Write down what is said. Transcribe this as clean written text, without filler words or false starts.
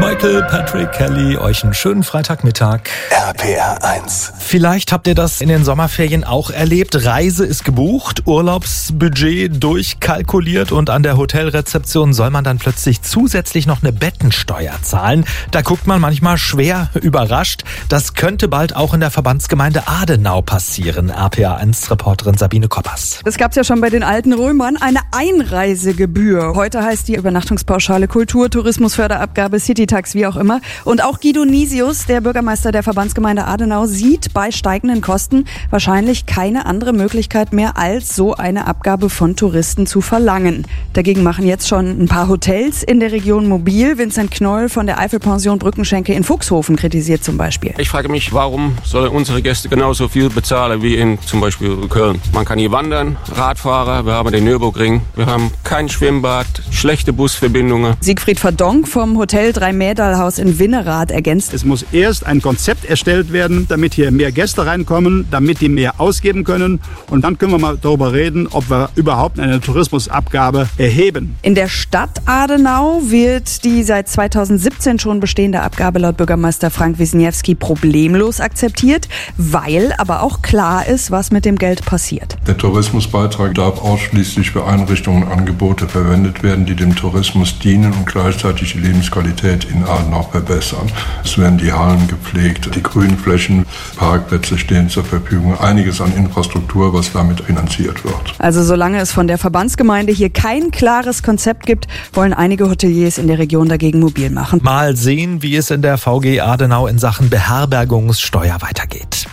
Michael Patrick Kelly, euch einen schönen Freitagmittag. RPR 1. Vielleicht habt ihr das in den Sommerferien auch erlebt. Reise ist gebucht, Urlaubsbudget durchkalkuliert und an der Hotelrezeption soll man dann plötzlich zusätzlich noch eine Bettensteuer zahlen. Da guckt man manchmal schwer überrascht. Das könnte bald auch in der Verbandsgemeinde Adenau passieren. RPR 1-Reporterin Sabine Koppers. Das gab's ja schon bei den alten Römern, eine Einreisegebühr. Heute heißt die Übernachtungspauschale Kultur, Tourismusförderabgabe, Citytax, wie auch immer. Und auch Guido Nisius, der Bürgermeister der Verbandsgemeinde Adenau, sieht bei steigenden Kosten wahrscheinlich keine andere Möglichkeit mehr, als so eine Abgabe von Touristen zu verlangen. Dagegen machen jetzt schon ein paar Hotels in der Region mobil. Vincent Knoll von der Eifelpension Brückenschenke in Fuchshofen kritisiert zum Beispiel. Ich frage mich, warum sollen unsere Gäste genauso viel bezahlen wie in zum Beispiel Köln? Man kann hier wandern, Radfahrer, wir haben den Nürburgring, wir haben kein Schwimmbad, schlechte Busverbindungen. Siegfried Verdonk vom Hotel Dreimädalhaus in Winnerath ergänzt: Es muss erst ein Konzept erstellt werden, damit hier mehr Gäste reinkommen, damit die mehr ausgeben können. Und dann können wir mal darüber reden, ob wir überhaupt eine Tourismusabgabe erheben. In der Stadt Adenau wird die seit 2017 schon bestehende Abgabe laut Bürgermeister Frank Wisniewski problemlos akzeptiert, weil aber auch klar ist, was mit dem Geld passiert. Der Tourismusbeitrag darf ausschließlich für Einrichtungen und Angebote verwendet werden, die dem Tourismus dienen und gleichzeitig die Lebensqualität in Adenau verbessern. Es werden die Hallen gepflegt, die Grünflächen, Parkplätze stehen zur Verfügung, einiges an Infrastruktur, was damit finanziert wird. Also solange es von der Verbandsgemeinde hier kein klares Konzept gibt, wollen einige Hoteliers in der Region dagegen mobil machen. Mal sehen, wie es in der VG Adenau in Sachen Beherbergungssteuer weitergeht.